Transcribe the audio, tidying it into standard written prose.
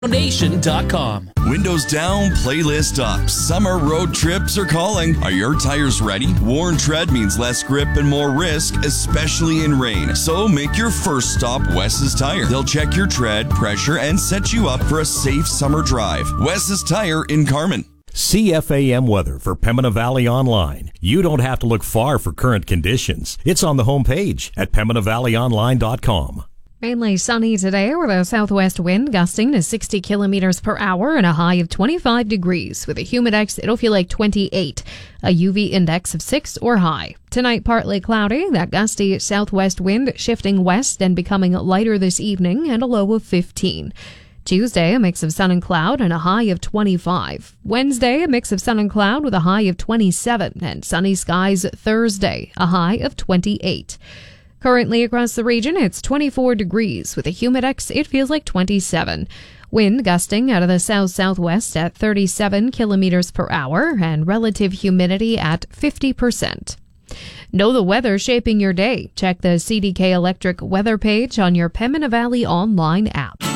Foundation.com. Windows down, playlist up. Summer road trips are calling. Are your tires ready? Worn tread means less grip and more risk, especially in rain. So make your first stop Wes's Tire. They'll check your tread, pressure, and set you up for a safe summer drive. Wes's Tire in Carman. CFAM weather for Pembina Valley Online. You don't have to look far for current conditions. It's on the homepage at PembinaValleyOnline.com. Mainly sunny today with a southwest wind gusting to 60 kilometers per hour and a high of 25 degrees. With a humidex, it'll feel like 28. A UV index of 6 or high. Tonight, partly cloudy, that gusty southwest wind shifting west and becoming lighter this evening, and a low of 15. Tuesday, a mix of sun and cloud and a high of 25. Wednesday, a mix of sun and cloud with a high of 27. And sunny skies Thursday, a high of 28. Currently across the region, it's 24 degrees. With a humidex, it feels like 27. Wind gusting out of the south-southwest at 37 kilometers per hour and relative humidity at 50%. Know the weather shaping your day. Check the CDK Electric weather page on your Pembina Valley Online app.